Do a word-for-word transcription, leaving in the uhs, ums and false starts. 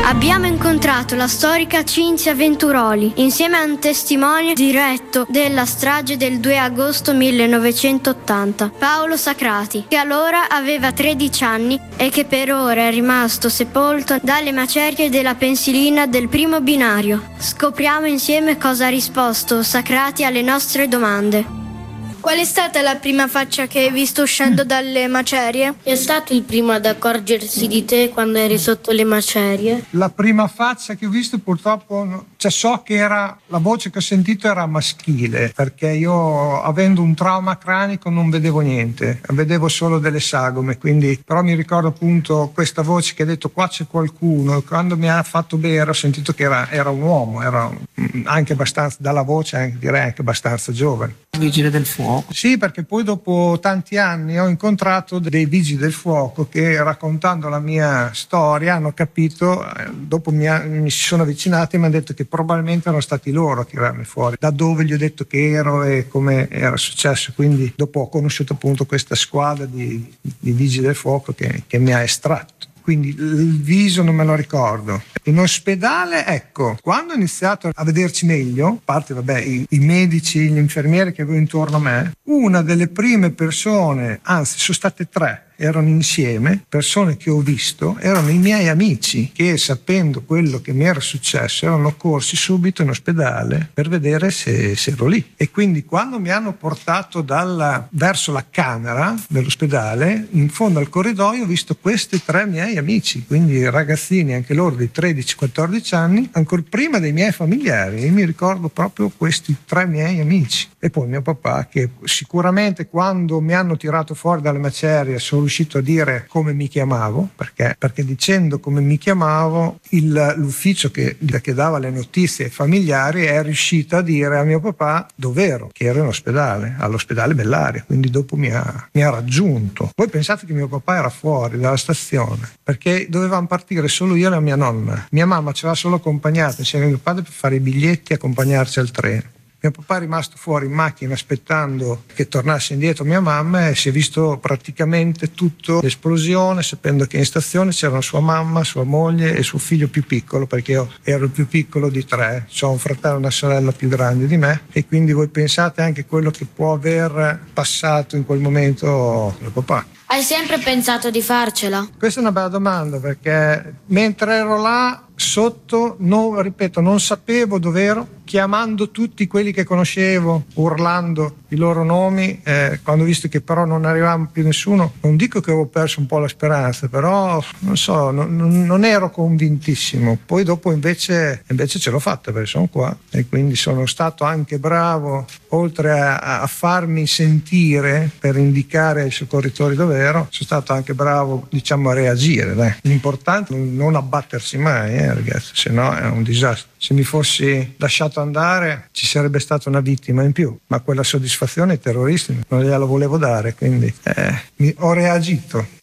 Abbiamo incontrato la storica Cinzia Venturoli insieme a un testimone diretto della strage del due agosto millenovecentottanta, Paolo Sacrati, che allora aveva tredici anni e che per ora è rimasto sepolto dalle macerie della pensilina del primo binario. Scopriamo insieme cosa ha risposto Sacrati alle nostre domande. Qual è stata la prima faccia che hai visto uscendo dalle macerie? È stato il primo ad accorgersi di te quando eri sotto le macerie? La prima faccia che ho visto purtroppo, cioè so che era, la voce che ho sentito era maschile, perché io avendo un trauma cranico non vedevo niente, vedevo solo delle sagome, quindi però mi ricordo appunto questa voce che ha detto qua c'è qualcuno, e quando mi ha fatto bere ho sentito che era, era un uomo, era anche abbastanza, dalla voce anche, direi anche abbastanza giovane. Vigile del fuoco. Sì, perché poi dopo tanti anni ho incontrato dei vigili del fuoco che raccontando la mia storia hanno capito, dopo mi, ha, mi si sono avvicinati e mi hanno detto che probabilmente erano stati loro a tirarmi fuori, da dove gli ho detto che ero e come era successo, quindi dopo ho conosciuto appunto questa squadra di, di vigili del fuoco che, che mi ha estratto. Quindi il viso non me lo ricordo. In ospedale, ecco, quando ho iniziato a vederci meglio, a parte vabbè, i, i medici, gli infermieri che avevo intorno a me, una delle prime persone, anzi sono state tre, erano insieme, persone che ho visto, erano i miei amici che sapendo quello che mi era successo erano corsi subito in ospedale per vedere se, se ero lì. E quindi quando mi hanno portato dalla, verso la camera dell'ospedale, in fondo al corridoio ho visto questi tre miei amici, quindi ragazzini anche loro di tredici quattordici anni, ancora prima dei miei familiari. Io mi ricordo proprio questi tre miei amici. E poi mio papà, che sicuramente quando mi hanno tirato fuori dalle macerie sono riuscito a dire come mi chiamavo, perché, perché dicendo come mi chiamavo il, l'ufficio che, che dava le notizie ai familiari è riuscito a dire a mio papà dove ero, che ero in ospedale, all'ospedale Bellaria, quindi dopo mi ha, mi ha raggiunto. Voi pensate che mio papà era fuori dalla stazione, perché dovevamo partire solo io e la mia nonna. Mia mamma ci aveva solo accompagnato insieme a mio padre per fare i biglietti e accompagnarci al treno. Mio papà è rimasto fuori in macchina aspettando che tornasse indietro mia mamma e si è visto praticamente tutto l'esplosione, sapendo che in stazione c'erano sua mamma, sua moglie e suo figlio più piccolo, perché io ero il più piccolo di tre, ho un fratello e una sorella più grandi di me, e quindi voi pensate anche quello che può aver passato in quel momento mio papà. Hai sempre pensato di farcela? Questa è una bella domanda, perché mentre ero là sotto, no, ripeto, non sapevo dove ero, chiamando tutti quelli che conoscevo, urlando i loro nomi, eh, quando ho visto che però non arrivava più nessuno, non dico che avevo perso un po' la speranza, però non so, non, non ero convintissimo. Poi dopo invece, invece ce l'ho fatta, perché sono qua e quindi sono stato anche bravo, oltre a, a farmi sentire per indicare ai soccorritori dove ero, sono stato anche bravo, diciamo, a reagire. Dai. L'importante è non abbattersi mai, eh, ragazzi, se no è un disastro. Se mi fossi lasciato andare ci sarebbe stata una vittima in più, ma quella soddisfazione ai terroristi non gliela volevo dare, quindi eh, mi, ho reagito.